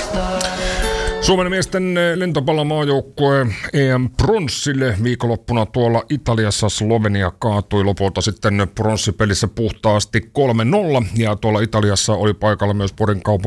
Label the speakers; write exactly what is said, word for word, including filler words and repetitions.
Speaker 1: Suomen miesten lentopallomaajoukkue E M-pronssille viikonloppuna tuolla Italiassa. Slovenia kaatui lopulta sitten pronssipelissä puhtaasti kolme nolla, ja tuolla Italiassa oli paikalla myös Porin kaupungin